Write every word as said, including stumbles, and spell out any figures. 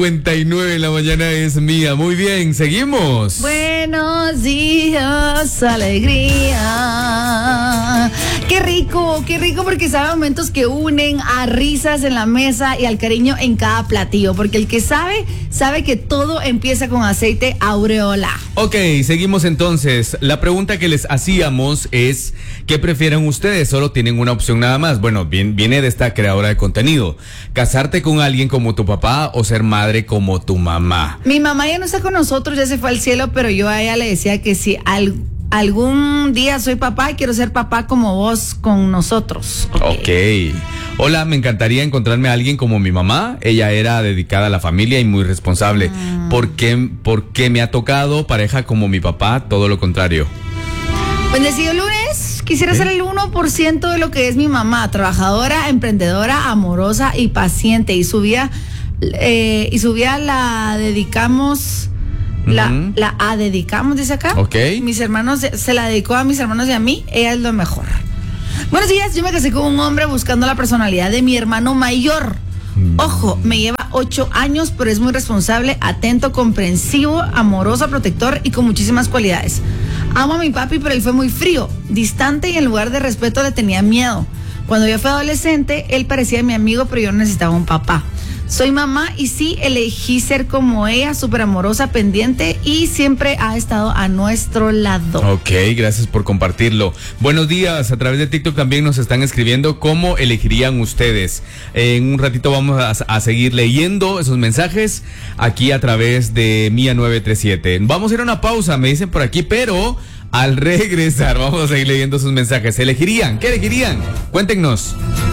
cincuenta y nueve en la mañana es mía. Muy bien, seguimos. Buenos días, alegría. Qué rico, qué rico, porque sabe momentos que unen a risas en la mesa y al cariño en cada platillo. Porque el que sabe, sabe que todo empieza con aceite Aureola. Ok, seguimos entonces. La pregunta que les hacíamos es: ¿qué prefieren ustedes? Solo tienen una opción nada más. Bueno, bien, viene de esta creadora de contenido. ¿Casarte con alguien como tu papá o ser madre como tu mamá? Mi mamá ya no está con nosotros, ya se fue al cielo, pero yo a ella le decía que si al, algún día soy papá, quiero ser papá como vos con nosotros. Ok. okay. Hola, me encantaría encontrarme a alguien como mi mamá. Ella era dedicada a la familia y muy responsable. Mm. ¿Por qué, por qué me ha tocado pareja como mi papá? Todo lo contrario. Bendecido lunes. Quisiera ¿Eh? ser el uno por ciento de lo que es mi mamá. Trabajadora, emprendedora, amorosa y paciente. Y su vida, eh, y su vida la dedicamos... La, uh-huh. la a dedicamos, dice acá. Ok. Mis hermanos, se la dedicó a mis hermanos y a mí. Ella es lo mejor. Buenos días, yo me casé con un hombre buscando la personalidad de mi hermano mayor. Ojo, me lleva ocho años, pero es muy responsable, atento, comprensivo, amoroso, protector y con muchísimas cualidades. Amo a mi papi, pero él fue muy frío, distante y en lugar de respeto le tenía miedo. Cuando yo fui adolescente, él parecía mi amigo, pero yo necesitaba un papá. Soy mamá y sí, elegí ser como ella, súper amorosa, pendiente y siempre ha estado a nuestro lado. Ok, gracias por compartirlo. Buenos días, a través de TikTok también nos están escribiendo cómo elegirían ustedes. En un ratito vamos a, a seguir leyendo esos mensajes aquí a través de Mía nueve tres siete. Vamos a ir a una pausa, me dicen por aquí, pero al regresar vamos a seguir leyendo sus mensajes. ¿Elegirían? ¿Qué elegirían? Cuéntenos.